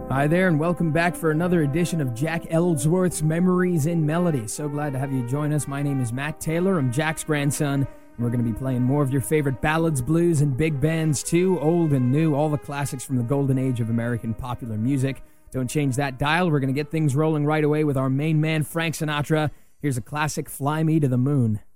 Hi there, and welcome back for another edition of Jack Ellsworth's Memories in Melody. So glad to have you join us. My name is Matt Taylor. I'm Jack's grandson, and we're going to be playing more of your favorite ballads, blues, and big bands too, old and new, all the classics from the golden age of American popular music. Don't change that dial. We're going to get things rolling right away with our main man, Frank Sinatra. Here's a classic, Fly Me to the Moon.